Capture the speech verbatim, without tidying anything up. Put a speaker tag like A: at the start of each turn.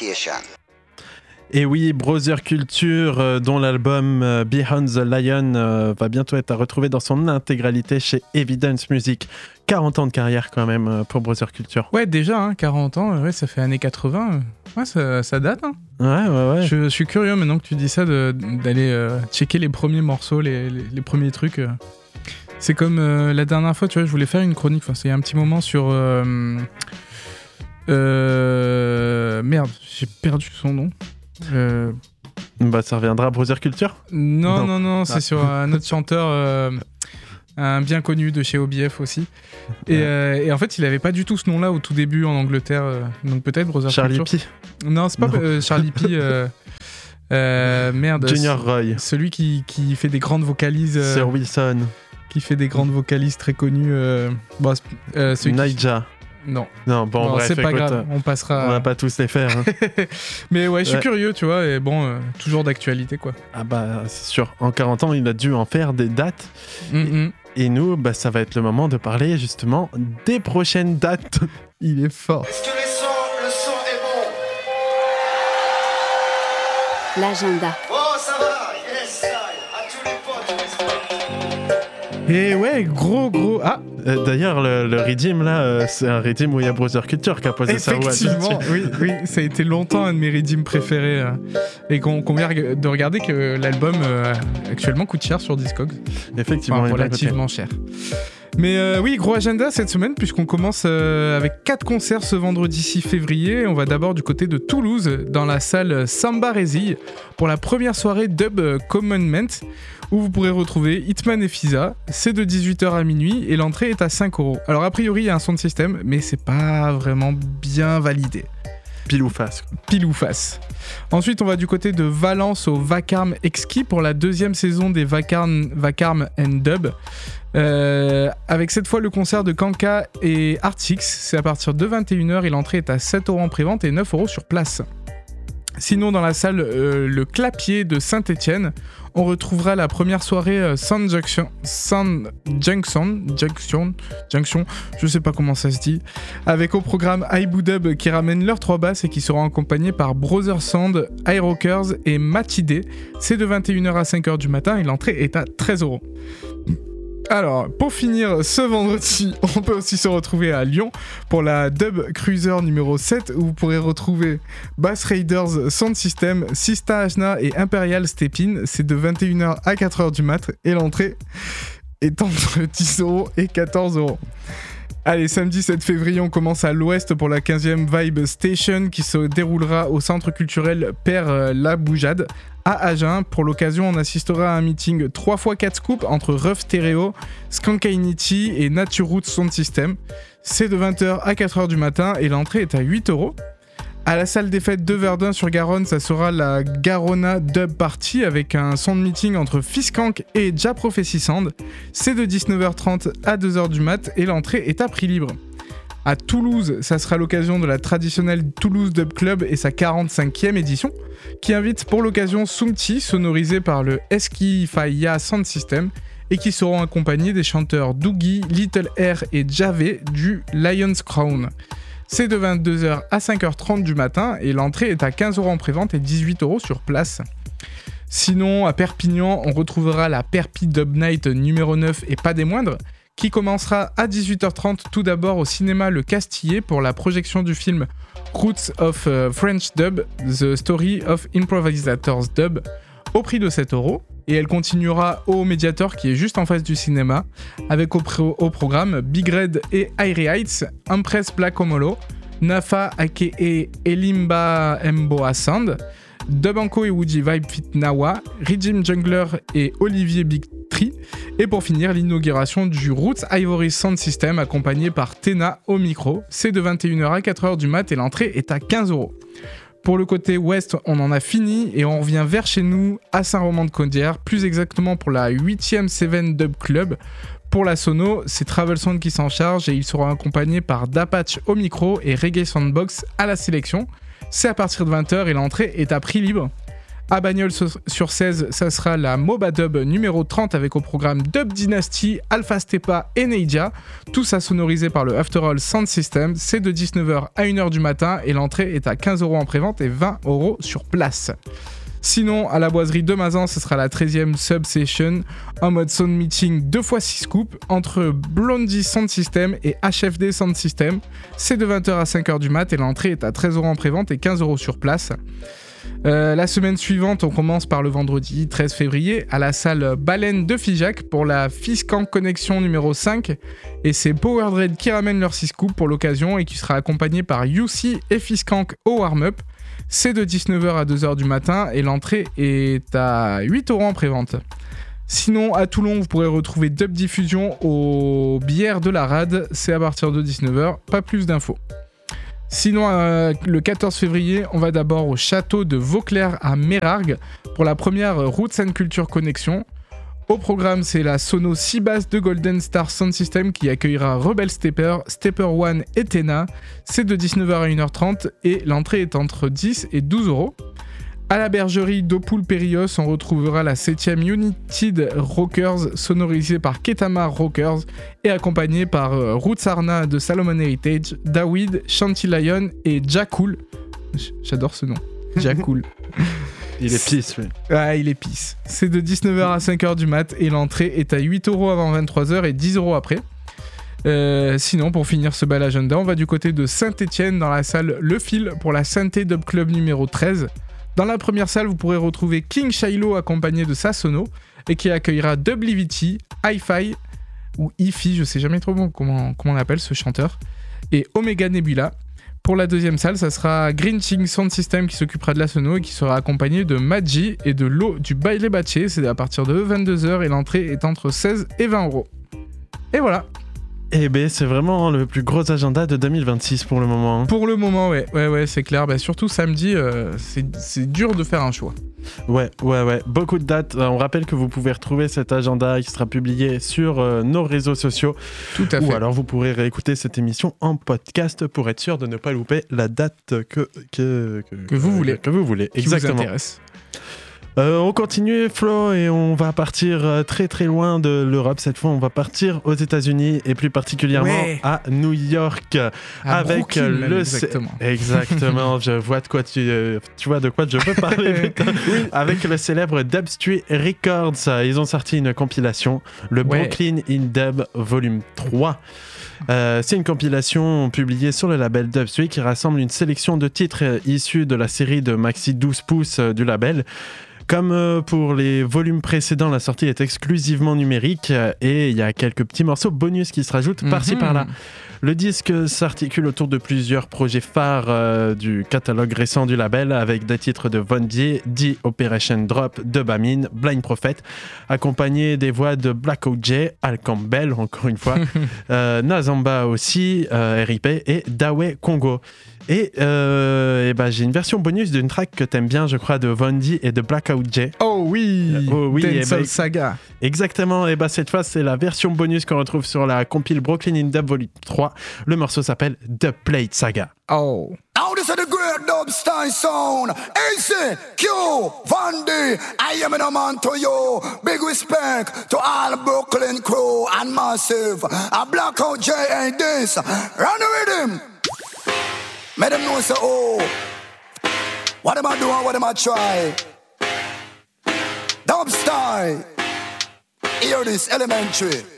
A: Association.
B: Et oui, Brother Culture, euh, dont l'album euh, Behind the Lion euh, va bientôt être à retrouver dans son intégralité chez Evidence Music. quarante ans de carrière quand même euh, pour Brother Culture.
C: Ouais, déjà, hein, quarante ans, ouais, ça fait années quatre-vingts. Ouais, ça, ça date. Hein.
B: Ouais, ouais, ouais.
C: Je, je suis curieux maintenant que tu dis ça de, d'aller euh, checker les premiers morceaux, les, les, les premiers trucs. Euh. C'est comme euh, la dernière fois, tu vois, je voulais faire une chronique, enfin, c'est un petit moment sur... Euh, euh, merde, j'ai perdu son nom. Euh...
B: Bah ça reviendra à Brother Culture.
C: Non, non, non, non c'est
B: ah.
C: sur un autre chanteur, euh, un bien connu de chez O B F aussi. Et, ouais. euh, et en fait, il avait pas du tout ce nom-là au tout début en Angleterre, euh, donc peut-être Brother
B: Charlie
C: Culture.
B: P.
C: Non, c'est pas euh, Charlie P. Euh, euh, merde.
B: Junior Roy.
C: Celui qui, qui fait des grandes vocalises. Euh,
B: Sir Wilson.
C: Qui fait des grandes vocalises très connues. Euh, bon, euh,
B: Naija.
C: Qui... Non.
B: Non, bon,
C: bon
B: bref,
C: c'est pas
B: écoute,
C: grave, on passera.
B: On va pas tous les faire. Hein.
C: Mais ouais, je suis
B: ouais.
C: curieux, tu vois, et bon, euh, toujours d'actualité, quoi.
B: Ah bah, c'est sûr. En quarante ans, il a dû en faire des dates.
C: Mm-hmm.
B: Et, et nous, bah, ça va être le moment de parler justement des prochaines dates. Il est fort.
D: Est-ce que le son, le son est bon?
E: L'agenda.
D: Oh, ça va, yes, à tous les potes,
C: et ouais, gros, gros. Ah!
B: Euh, d'ailleurs, le, le redeem là, euh, c'est un redeem où il y a Brother Culture qui a posé sa voix.
C: Effectivement, oui, oui, ça a été longtemps un de mes redeems préférés. Euh, et qu'on, qu'on vient de regarder que l'album euh, actuellement coûte cher sur Discogs.
B: Effectivement,
C: enfin, relativement cher. Mais euh, oui, gros agenda cette semaine, puisqu'on commence euh, avec quatre concerts ce vendredi six février. On va d'abord du côté de Toulouse, dans la salle Samba Résil, pour la première soirée Dub Commandment, où vous pourrez retrouver Hitman et Fisa. C'est de dix-huit heures à minuit et l'entrée est à cinq euros. Alors a priori, il y a un son de système, mais c'est pas vraiment bien validé.
B: Pile ou face.
C: Pile ou face. Ensuite, on va du côté de Valence au Vacarme Exquis pour la deuxième saison des Vacarme, Vacarme and Dub. Euh, avec cette fois le concert de Kanka et Artix. C'est à partir de vingt et une heures et l'entrée est à sept euros en prévente et neuf euros sur place. Sinon, dans la salle euh, Le Clapier de Saint-Étienne, on retrouvera la première soirée euh, Sound Junction, Sound Junction, Junction, Junction, je sais pas comment ça se dit, avec au programme iBoudub qui ramène leurs trois basses et qui seront accompagnés par Brother Sound, iRockers et Matidé. C'est de vingt et une heures à cinq heures du matin et l'entrée est à treize euros. Alors, pour finir, ce vendredi, on peut aussi se retrouver à Lyon pour la Dub Cruiser numéro sept où vous pourrez retrouver Bass Raiders Sound System, Sista Ajna et Imperial Stepin. C'est de vingt et une heures à quatre heures du mat et l'entrée est entre dix euros et quatorze euros. Allez, samedi sept février, on commence à l'ouest pour la quinzième Vibe Station qui se déroulera au centre culturel Père La Boujade à Agen. Pour l'occasion, on assistera à un meeting trois fois quatre scoops entre Rough Stereo, Skankainity et Nature Roots Sound System. C'est de vingt heures à quatre heures du matin et l'entrée est à huit euros. À la salle des fêtes de Verdun sur Garonne, ça sera la Garona Dub Party avec un sound meeting entre Fiskank et Ja Prophecy Sound. C'est de dix-neuf heures trente à deux heures du mat et l'entrée est à prix libre. À Toulouse, ça sera l'occasion de la traditionnelle Toulouse Dub Club et sa quarante-cinquième édition, qui invite pour l'occasion Sumti, sonorisé par le Eskifaya Sound System, et qui seront accompagnés des chanteurs Doogie, Little Air et Javé du Lion's Crown. C'est de vingt-deux heures à cinq heures trente du matin et l'entrée est à quinze euros en prévente et dix-huit euros sur place. Sinon, à Perpignan, on retrouvera la Perpi Dub Night numéro neuf et pas des moindres, qui commencera à dix-huit heures trente tout d'abord au cinéma Le Castillet pour la projection du film Roots of uh, French Dub, The Story of Improvisators Dub, au prix de sept euros. Et elle continuera au Mediator qui est juste en face du cinéma, avec au, pro- au programme Big Red et Airy Heights, Empress Black Omolo, Nafa aka Elimba Mboa Sound, Dubanko et Woody Vibe Fit Nawa, Rijim Jungler et Olivier Big Tree, et pour finir l'inauguration du Roots Ivory Sound System accompagné par Tena au micro. C'est de vingt et une heures à quatre heures du mat et l'entrée est à quinze euros. Pour le côté ouest, on en a fini et on revient vers chez nous à Saint-Romain-de-Condrière, plus exactement pour la huitième Seven Dub Club. Pour la sono, c'est Travel Sound qui s'en charge et ils seront accompagnés par Dapatch au micro et Reggae Soundbox à la sélection. C'est à partir de vingt heures et l'entrée est à prix libre. À Bagnols-sur-Cèze, ça sera la MOBA Dub numéro trente avec au programme Dub Dynasty, Alpha Stepa et Neidia. Tout ça sonorisé par le After All Sound System. C'est de dix-neuf heures à une heure du matin et l'entrée est à quinze euros en prévente et vingt euros sur place. Sinon, à la boiserie de Mazan, ce sera la treizième Sub Session en mode sound meeting deux fois six scoops entre Blondie Sound System et H F D Sound System. C'est de vingt heures à cinq heures du mat et l'entrée est à treize euros en prévente et quinze euros sur place. Euh, la semaine suivante, on commence par le vendredi treize février à la salle Baleine de Figeac pour la Fiscan Connexion numéro cinq. Et c'est Power Dread qui ramène leur six scoops pour l'occasion et qui sera accompagné par U C et Fiscank au warm-up. C'est de dix-neuf heures à deux heures du matin et l'entrée est à huit euros en prévente. Sinon, à Toulon, vous pourrez retrouver Dub Diffusion au Bière de la Rade. C'est à partir de dix-neuf heures, pas plus d'infos. Sinon, euh, le quatorze février, on va d'abord au château de Vauclair à Mérargues pour la première Roots and Culture Connexion. Au programme, c'est la Sono six basses de Golden Star Sound System qui accueillera Rebel Stepper, Stepper One et Tena. C'est de dix-neuf heures à une heure trente et l'entrée est entre dix et douze euros. À la bergerie d'Opoul Périos, on retrouvera la septième United Rockers sonorisée par Ketama Rockers et accompagnée par euh, Roots Arna de Salomon Heritage, Dawid, Shanty Lion et Jacool. J'adore ce nom, Jacool.
B: Il est pisse, oui.
C: Ah, il est pisse. C'est de dix-neuf heures à cinq heures du mat et l'entrée est à huit euros avant vingt-trois heures et dix euros après. Euh, sinon, pour finir ce bel agenda, on va du côté de Saint-Etienne dans la salle Le Fil pour la Synthé Dub Club numéro treize. Dans la première salle, vous pourrez retrouver King Shiloh accompagné de sa sono et qui accueillera Dub Livity, Hi-Fi ou Hi-Fi, je sais jamais trop comment, comment on appelle ce chanteur, et Omega Nebula. Pour la deuxième salle, ça sera Green Ching Sound System qui s'occupera de la sono et qui sera accompagné de Maggi et de l'eau du Baile Bache. C'est à partir de vingt-deux heures et l'entrée est entre seize et vingt euros. Et voilà.
B: Eh ben, c'est vraiment le plus gros agenda de deux mille vingt-six pour le moment.
C: Pour le moment, ouais, ouais, ouais, c'est clair. Bah, surtout samedi, euh, c'est, c'est dur de faire un choix.
B: Ouais, ouais, ouais. Beaucoup de dates. On rappelle que vous pouvez retrouver cet agenda qui sera publié sur euh, nos réseaux sociaux.
C: Tout à fait.
B: Ou alors vous pourrez réécouter cette émission en podcast pour être sûr de ne pas louper la date que, que, que,
C: que vous voulez.
B: Que vous voulez,
C: qui
B: exactement.
C: Vous intéresse.
B: Euh, on continue, Flo, et on va partir euh, très très loin de l'Europe. Cette fois, on va partir aux États-Unis et plus particulièrement
C: ouais.
B: à New York,
C: à
B: avec
C: Brooklyn,
B: le
C: même, exactement.
B: C... exactement. Je vois de quoi tu, euh, tu vois de quoi je veux parler. Oui. Avec le célèbre Dub Street Records, ils ont sorti une compilation, le ouais. Brooklyn in Dub Volume trois. Euh, c'est une compilation publiée sur le label Dubstreet qui rassemble une sélection de titres issus de la série de maxi douze pouces euh, du label. Comme euh, pour les volumes précédents, la sortie est exclusivement numérique euh, et il y a quelques petits morceaux bonus qui se rajoutent mm-hmm. par-ci par-là. Le disque s'articule autour de plusieurs projets phares euh, du catalogue récent du label avec des titres de Von D, D Operation Drop, Dubamine, Blind Prophet, accompagnés des voix de Black O J, Al Campbell, encore une fois, euh, Nazamba aussi, euh, R I P et Dawe Congo. Et, euh, et bah, j'ai une version bonus d'une track que t'aimes bien, je crois, de Von D et de Black O J.
C: Oh oui,
B: oh, oui
C: Denzel
B: bah,
C: Saga.
B: Exactement, et bah, cette fois, c'est la version bonus qu'on retrouve sur la compile Brooklyn in Dub Volume trois. Le morceau s'appelle The Plate Saga.
C: Oh.
A: Now this is the great dub style sound. A C, Q, Von D, I am a man to you. Big respect to all Brooklyn crew and massive. A Black O J ain't this. Run with him. Make them know say, oh, what am I doing, what am I try? Dub style, hear this elementary.